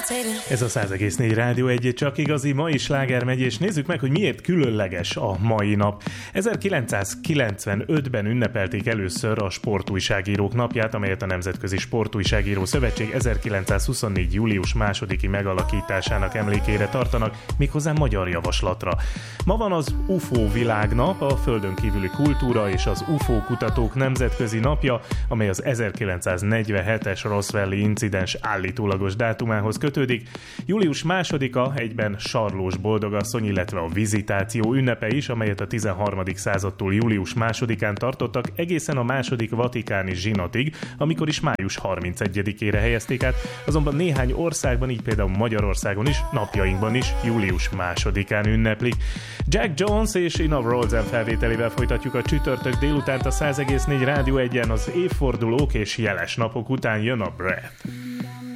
Ez a 100,4 Rádió 1, csak igazi mai sláger megy, és nézzük meg, hogy miért különleges a mai nap. 1995-ben ünnepelték először a Sportújságírók napját, amelyet a Nemzetközi Sportújságíró Szövetség 1924. július 2-i megalakításának emlékére tartanak, méghozzá magyar javaslatra. Ma van az UFO világnap, a földön kívüli kultúra és az UFO kutatók nemzetközi napja, amely az 1947-es Roswelli incidens állítólagos dátumához kötődik. Július 2-a egyben Sarlós boldogasszony, illetve a vizitáció ünnepe is, amelyet a 13. századtól július 2-án tartottak egészen a második vatikáni zsinatig, amikor is május 31-ére helyezték át, azonban néhány országban, így például Magyarországon is, napjainkban is július 2-án ünneplik. Jack Jones és Enough Rosen felvételével folytatjuk a csütörtök délutánt a 100,4 Rádió 1-en. Az évfordulók és jeles napok után jön a Breath.